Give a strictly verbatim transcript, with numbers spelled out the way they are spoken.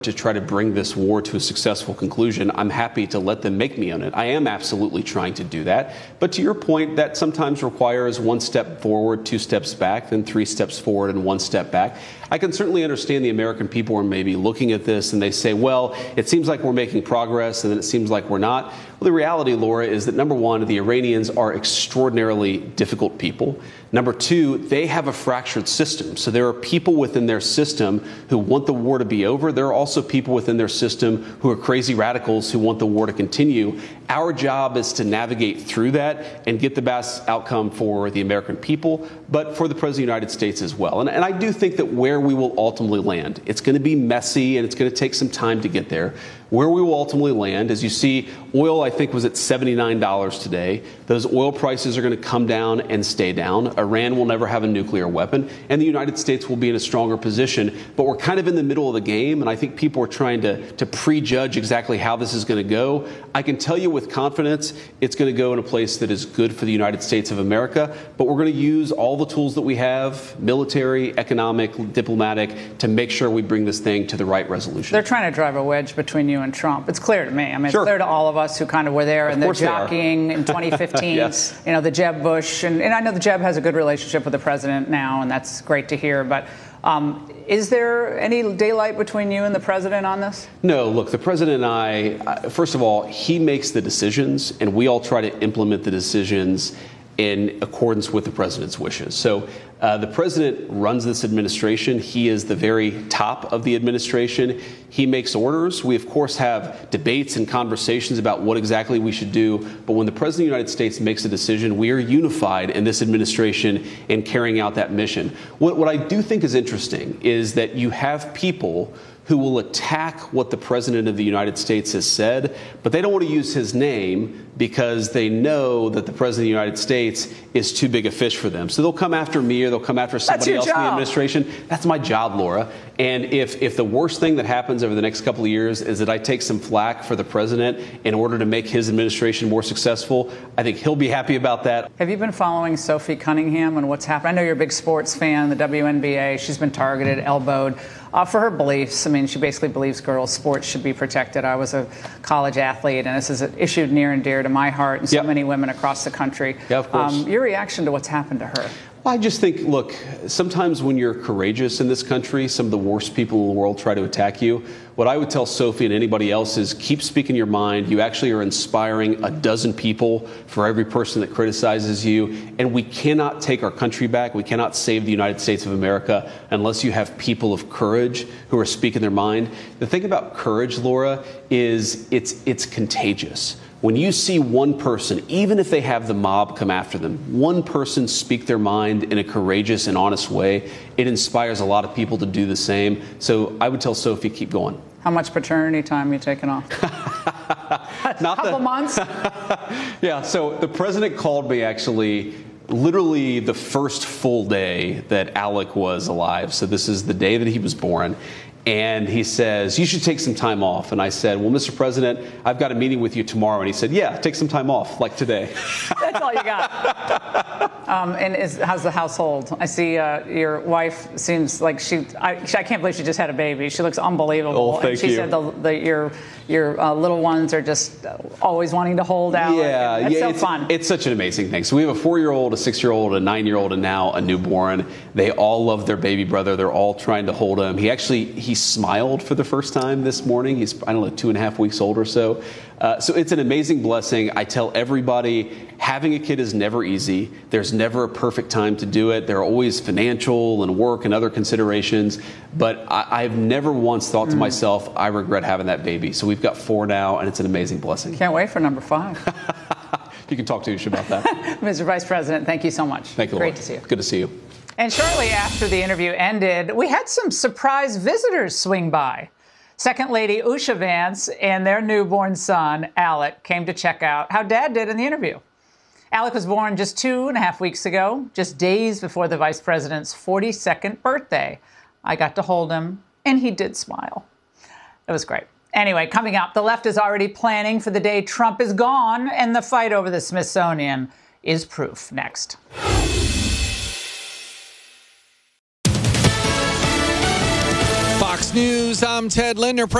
to try to bring this war to a successful conclusion, I'm happy to let them make me own it. I am absolutely trying to do that. But to your point, that sometimes requires one step forward, two steps back, then three steps forward and one step back. I can certainly understand the American people are maybe looking at this and they say, well, it seems like we're making progress and then it seems like we're not. Well, the reality, Laura, is that number one, the Iranians are extraordinarily difficult people. Number two, they have a fractured system. So there are people within their system who want the war to be over. There are also people within their system who are crazy radicals who want the war to continue. Our job is to navigate through that and get the best outcome for the American people, but for the President of the United States as well. And, and I do think that where we will ultimately land, it's going to be messy and it's going to take some time to get there. Where we will ultimately land, as you see, oil, I think, was at seventy-nine dollars today. Those oil prices are going to come down and stay down. Iran will never have a nuclear weapon, and the United States will be in a stronger position. But we're kind of in the middle of the game, and I think people are trying to, to prejudge exactly how this is going to go. I can tell you with confidence it's going to go in a place that is good for the United States of America, but we're going to use all the tools that we have, military, economic, diplomatic, to make sure we bring this thing to the right resolution. They're trying to drive a wedge between you and Trump. It's clear to me. I mean, Sure. it's clear to all of us who kind of were there Of and the course they are. jockeying in twenty fifteen, Yes. you know, the Jeb Bush. And, and I know the Jeb has a good relationship with the president now, and that's great to hear. But um, is there any daylight between you and the president on this? No, look, the president and I, uh, first of all, he makes the decisions, and we all try to implement the decisions in accordance with the president's wishes. So uh, the president runs this administration. He is the very top of the administration. He makes orders. We, of course, have debates and conversations about what exactly we should do. But when the president of the United States makes a decision, we are unified in this administration in carrying out that mission. What, what I do think is interesting is that you have people who will attack what the president of the United States has said, but they don't want to use his name because they know that the president of the United States is too big a fish for them. So they'll come after me or they'll come after somebody else in the administration. That's my job, Laura. And if, if the worst thing that happens over the next couple of years is that I take some flack for the president in order to make his administration more successful, I think he'll be happy about that. Have you been following Sophie Cunningham and what's happened? I know you're a big sports fan, the W N B A. She's been targeted, elbowed. Uh, for her beliefs. I mean, she basically believes girls' sports should be protected. I was a college athlete, and this is an issue near and dear to my heart and so Yep. many women across the country. Yeah, of course. Um, your reaction to what's happened to her? Well, I just think, look, sometimes when you're courageous in this country, some of the worst people in the world try to attack you. What I would tell Sophie and anybody else is keep speaking your mind. You actually are inspiring a dozen people for every person that criticizes you. And we cannot take our country back. We cannot save the United States of America unless you have people of courage who are speaking their mind. The thing about courage, Laura, is it's it's contagious. When you see one person, even if they have the mob come after them, one person speak their mind in a courageous and honest way, it inspires a lot of people to do the same. So I would tell Sophie, keep going. How much paternity time are you taking off? Not a couple the, months? Yeah, so the president called me actually literally the first full day that Alec was alive. So this is the day that he was born. And he says, you should take some time off. And I said, well, Mister President, I've got a meeting with you tomorrow. And he said, yeah, take some time off, like today. That's all you got. um, and is, how's the household? I see uh, your wife seems like she I, she, I can't believe she just had a baby. She looks unbelievable. Oh, thank and she you. said the, the, your, your uh, little ones are just always wanting to hold out. Yeah, That's yeah, so it's, fun. It's such an amazing thing. So we have a four-year-old, a six-year-old, a nine-year-old, and now a newborn. They all love their baby brother. They're all trying to hold him. He actually, he smiled for the first time this morning. He's, I don't know, two and a half weeks old or so. Uh, so it's an amazing blessing. I tell everybody, having a kid is never easy. There's never a perfect time to do it. There are always financial and work and other considerations. But I, I've never once thought to mm. myself, I regret having that baby. So we've got four now, and it's an amazing blessing. Can't wait for number five. You can talk to Usha about that. Mister Vice President, thank you so much. Thank you, Great Laura. to see you. Good to see you. And shortly after the interview ended, we had some surprise visitors swing by. Second Lady Usha Vance and their newborn son, Alec, came to check out how Dad did in the interview. Alec was born just two and a half weeks ago, just days before the Vice President's forty-second birthday. I got to hold him, and he did smile. It was great. Anyway, coming up, the left is already planning for the day Trump is gone, and the fight over the Smithsonian is proof. Next. Fox News, I'm Ted Lindner.